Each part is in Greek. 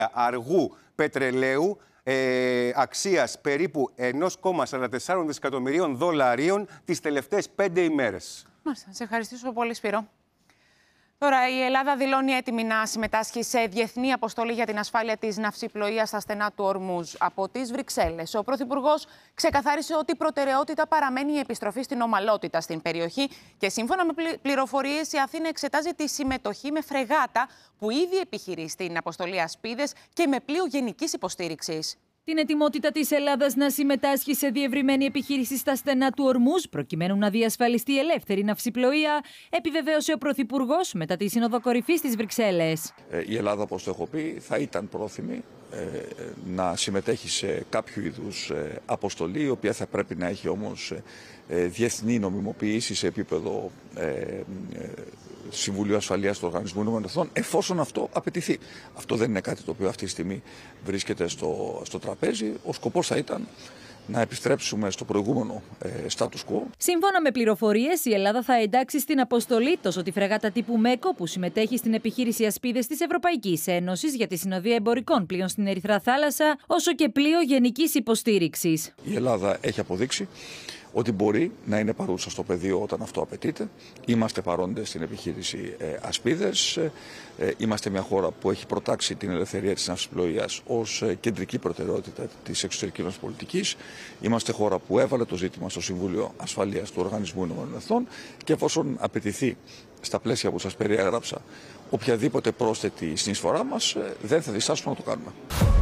αργού πετρελαίου αξίας περίπου 1,44 δισεκατομμυρίων δολαρίων τις τελευταίες 5 ημέρες. Μάλιστα, σε ευχαριστήσω πολύ, Σπύρο. Τώρα, η Ελλάδα δηλώνει έτοιμη να συμμετάσχει σε διεθνή αποστολή για την ασφάλεια της ναυσιπλοείας στα στενά του Ορμούζ από τις Βρυξέλλες. Ο Πρωθυπουργός ξεκαθάρισε ότι η προτεραιότητα παραμένει η επιστροφή στην ομαλότητα στην περιοχή και σύμφωνα με πληροφορίες η Αθήνα εξετάζει τη συμμετοχή με φρεγάτα που ήδη επιχειρεί στην αποστολή Ασπίδες και με πλοίο γενικής υποστήριξης. Την ετοιμότητα της Ελλάδας να συμμετάσχει σε διευρυμένη επιχείρηση στα στενά του Ορμούζ, προκειμένου να διασφαλιστεί ελεύθερη ναυσιπλοεία, επιβεβαίωσε ο Πρωθυπουργός μετά τη Σύνοδο Κορυφής στις Βρυξέλλες. Η Ελλάδα, όπως το έχω πει, θα ήταν πρόθυμη να συμμετέχει σε κάποιο είδους αποστολή, η οποία θα πρέπει να έχει όμως διεθνή νομιμοποίηση σε επίπεδο Συμβουλίου Ασφαλείας του Οργανισμού Ηνωμένων Εθνών, εφόσον αυτό απαιτηθεί. Αυτό δεν είναι κάτι το οποίο αυτή τη στιγμή βρίσκεται στο τραπέζι. Ο σκοπός θα ήταν να επιστρέψουμε στο προηγούμενο status quo. Σύμφωνα με πληροφορίες, η Ελλάδα θα εντάξει στην αποστολή τόσο τη φρεγάτα τύπου ΜΕΚΟ που συμμετέχει στην επιχείρηση Ασπίδες της Ευρωπαϊκής Ένωσης για τη συνοδεία εμπορικών πλοίων στην Ερυθρά Θάλασσα, όσο και πλοίο γενικής υποστήριξης. Η Ελλάδα έχει αποδείξει ότι μπορεί να είναι παρούσα στο πεδίο όταν αυτό απαιτείται. Είμαστε παρόντες στην επιχείρηση Ασπίδες. Είμαστε μια χώρα που έχει προτάξει την ελευθερία της ναυσιπλοείας ως κεντρική προτεραιότητα της εξωτερικής μας πολιτικής. Είμαστε χώρα που έβαλε το ζήτημα στο Συμβούλιο Ασφαλείας του Οργανισμού Ηνωμένων Εθνών και εφόσον απαιτηθεί στα πλαίσια που σας περιέγραψα οποιαδήποτε πρόσθετη συνεισφορά μας, δεν θα διστάσουμε να το κάνουμε.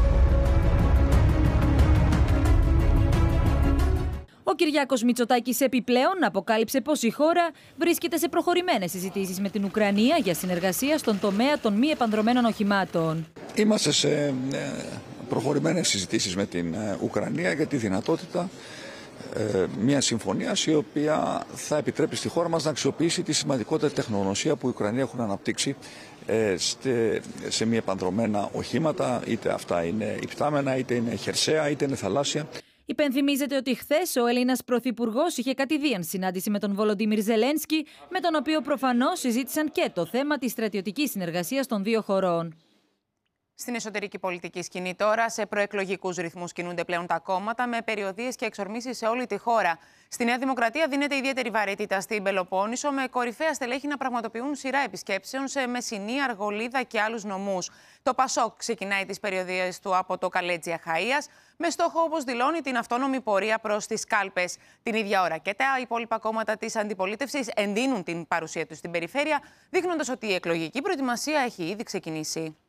Ο Κυριάκος Μητσοτάκης επιπλέον αποκάλυψε πως η χώρα βρίσκεται σε προχωρημένες συζητήσεις με την Ουκρανία για συνεργασία στον τομέα των μη επανδρωμένων οχημάτων. Είμαστε σε προχωρημένες συζητήσεις με την Ουκρανία για τη δυνατότητα μια συμφωνία η οποία θα επιτρέπει στη χώρα μας να αξιοποιήσει τη σημαντικότερη τεχνογνωσία που η Ουκρανία έχουν αναπτύξει σε μη επανδρωμένα οχήματα, είτε αυτά είναι υπτάμενα, είτε είναι χερσαία, είτε είναι θαλάσσια. Υπενθυμίζεται ότι χθες ο Έλληνας Πρωθυπουργός είχε κατηδίαν συνάντηση με τον Βολοντίμιρ Ζελένσκι, με τον οποίο προφανώς συζήτησαν και το θέμα της στρατιωτικής συνεργασίας των δύο χωρών. Στην εσωτερική πολιτική σκηνή τώρα, σε προεκλογικούς ρυθμούς κινούνται πλέον τα κόμματα, με περιοδίες και εξορμήσεις σε όλη τη χώρα. Στη Νέα Δημοκρατία δίνεται ιδιαίτερη βαρύτητα στην Πελοπόννησο, με κορυφαία στελέχη να πραγματοποιούν σειρά επισκέψεων σε Μεσσηνή, Αργολίδα και άλλους νομούς. Το ΠΑΣΟΚ ξεκινάει τις περιοδίες του από το Καλέτζι Αχαΐας, με στόχο, όπως δηλώνει, την αυτόνομη πορεία προς τις κάλπες. Την ίδια ώρα και τα υπόλοιπα κόμματα της αντιπολίτευσης εντείνουν την παρουσία τους στην περιφέρεια, δείχνοντας ότι η εκλογική προετοιμασία έχει ήδη ξεκινήσει.